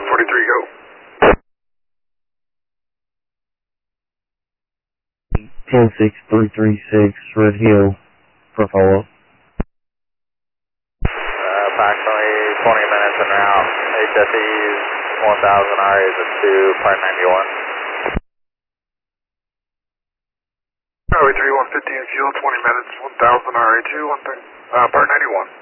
143, go. 10336 Red Hill for follow-up. Approximately 20 minutes en route. HFEs 1000 RAs at 2, part 91. Highway 3, 150 in fuel, 20 minutes, 1000 RA2, part 91.